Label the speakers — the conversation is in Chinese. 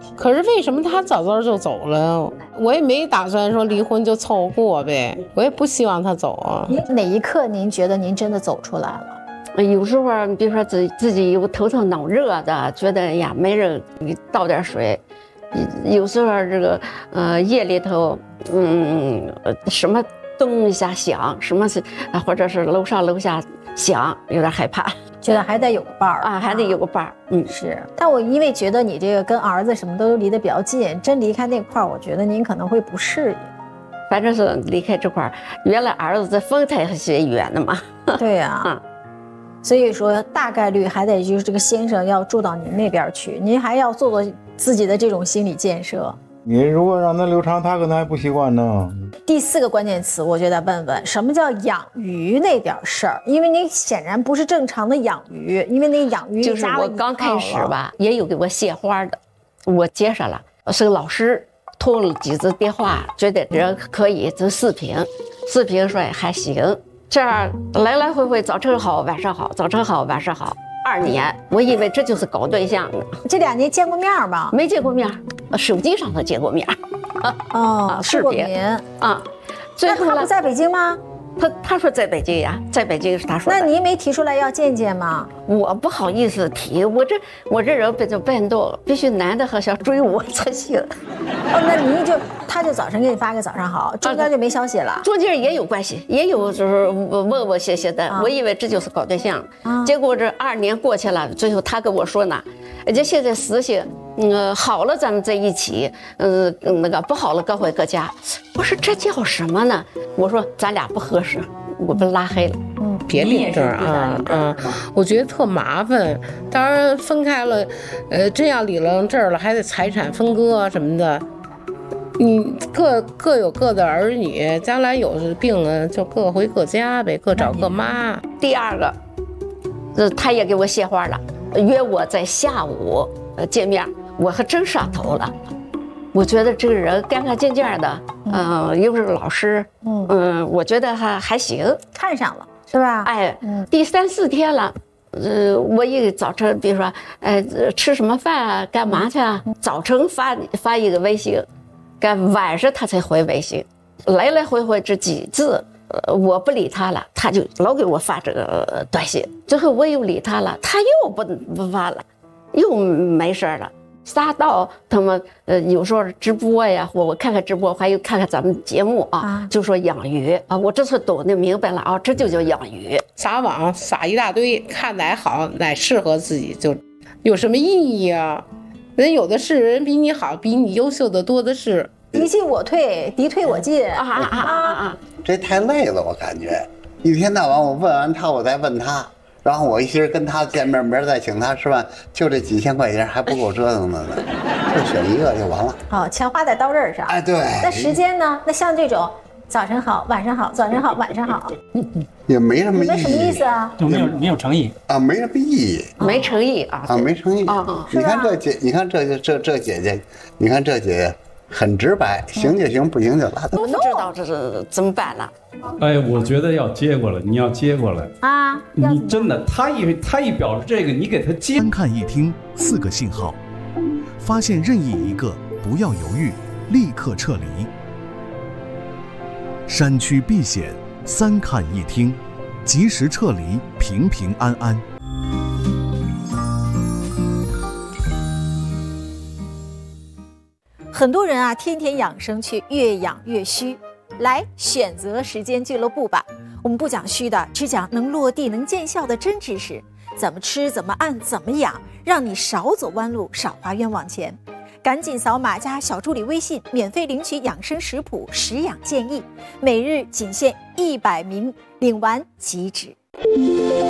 Speaker 1: 可是为什么他早早就走了？我也没打算说离婚就凑合过呗，我也不希望他走啊。
Speaker 2: 哪一刻您觉得您真的走出来了？
Speaker 3: 有时候你比如说自己有头疼脑热的，觉得哎呀没人给倒点水。有时候这个夜里头什么咚一下响，什么是或者是楼上楼下响，有点害怕，
Speaker 2: 觉得还得有个伴儿
Speaker 3: 啊，还得有个伴儿。
Speaker 2: 是。但我因为觉得你这个跟儿子什么都离得比较近，真离开那块儿，我觉得您可能会不适应。
Speaker 3: 反正是离开这块儿，原来儿子在丰台还是远的嘛。
Speaker 2: 对呀。所以说大概率还得就是这个先生要住到您那边去，您还要做自己的这种心理建设。
Speaker 4: 你如果让他留长，他可能还不习惯呢。
Speaker 2: 第4个关键词，我觉得问问什么叫养鱼那点事儿，因为你显然不是正常的养鱼，因为那养鱼
Speaker 3: 就是我刚开始吧，也有给我献花的，我介绍了，是个老师，通了几次电话，觉得这可以，这视频说还行。这样来来回回，早晨好，晚上好，早晨好，晚上好，2年，我以为这就是搞对象呢。
Speaker 2: 这2年见过面吗？
Speaker 3: 没见过面，手机上头见过面。
Speaker 2: 视频
Speaker 3: 啊。
Speaker 2: 那他不在北京吗？
Speaker 3: 他说在北京呀，在北京是他说的。
Speaker 2: 那你没提出来要见见吗？
Speaker 3: 我不好意思提，我这人比较笨重，必须男的好像追我才行。
Speaker 2: 那他就早晨给你发个早上好，中间就没消息了。
Speaker 3: 中间也有关系，也有就是问谢的。我以为这就是搞对象，结果这2年过去了，最后他跟我说呢，就现在实行，好了咱们在一起，那个不好了各回各家。我说这叫什么呢？我说咱俩不合适，我被拉黑了。
Speaker 1: 别领证啊！我觉得特麻烦。当然分开了，真要领了证了，还得财产分割什么的。你各有各的儿女，将来有病了就各回各家呗，各找各妈。
Speaker 3: 第2个，他也给我献花了，约我在下午见面，我还真上头了。我觉得这个人干干净净的，又是老师，我觉得还行，
Speaker 2: 看上了是吧？
Speaker 3: 哎，第3、4天了，我一早晨，比如说，吃什么饭啊，干嘛去啊？早晨发一个微信，晚上他才回微信，来来回回这几次，我不理他了，他就老给我发这个短信，最后我又理他了，他又不发了，又没事了。撒到他们有时候直播呀，或我看看直播，还有看看咱们节目啊，就说养鱼啊，我这次懂得明白了啊，这就叫养鱼。
Speaker 1: 撒网撒一大堆，看哪好哪适合自己，就有什么意义啊？人有的是人比你好，比你优秀的多的是。
Speaker 2: 敌进我退，敌退我进
Speaker 5: 这太累了，我感觉一天到晚我问完他，我再问他。然后我一心跟他见面，明儿再请他吃饭，就这几千块钱还不够折腾的呢，就选一个就完了。
Speaker 2: 好，钱花在刀刃上。
Speaker 5: 哎，对。
Speaker 2: 那时间呢？那像这种早晨好，晚上好，早晨好，晚上好，
Speaker 5: 也没什么意义。
Speaker 2: 你们什么意思啊？
Speaker 6: 没有诚意
Speaker 5: 啊，没什么意义，
Speaker 3: 没诚意啊
Speaker 5: 没诚意啊！你看这姐，你看这姐姐，你看这姐姐很直白，行就行，不行就拉倒。
Speaker 3: 都不知道这是怎么办了。
Speaker 6: 哎，我觉得要接过来，你要接过来
Speaker 2: 啊！
Speaker 6: 你真的，他一表示这个，你给他接。
Speaker 7: 3看1听4个信号，发现任意一个，不要犹豫，立刻撤离。山区避险，3看1听，及时撤离，平平安安。
Speaker 2: 很多人啊，天天养生却越养越虚。来选择时间俱乐部吧，我们不讲虚的，只讲能落地能见效的真知识，怎么吃怎么按怎么养，让你少走弯路，少花冤枉钱。赶紧扫码加小助理微信，免费领取养生食谱、食养建议，每日仅限100名，领完即止。